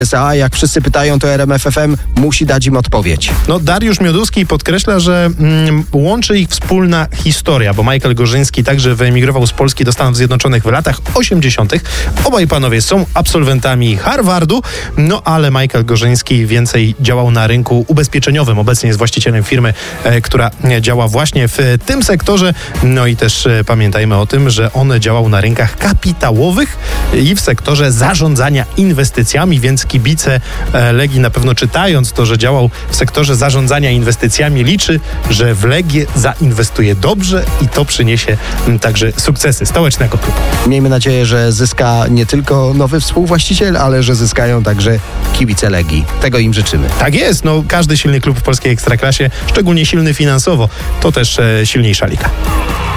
SA, jak wszyscy pytają, to RMF FM musi dać im odpowiedź. No, Dariusz Mioduski podkreśla, że łączy ich wspólna historia, bo Michael Gorzyński także wyemigrował z Polski do Stanów Zjednoczonych w latach 80. Obaj panowie są absolwentami Harvardu, no ale Michael Gorzyński więcej działał na rynku ubezpieczeniowym. Obecnie jest właścicielem firmy, która działa właśnie w tym sektorze. No i też pamiętajmy o tym, że on działał na rynkach kapitałowych i w sektorze zarządzania inwestycjami, więc kibice Legii na pewno czytając to, że działał w sektorze zarządzania inwestycjami, liczy, że w Legię zainwestuje dobrze i to przyniesie także sukcesy stołecznego klubu. Miejmy nadzieję, że zyska nie tylko nowy współwłaściciel, ale że zyskają także kibice Legii. Tego im życzymy. Tak jest, no każdy silny klub w polskiej Ekstraklasie, szczególnie silny finansowo, to też silniejsza liga.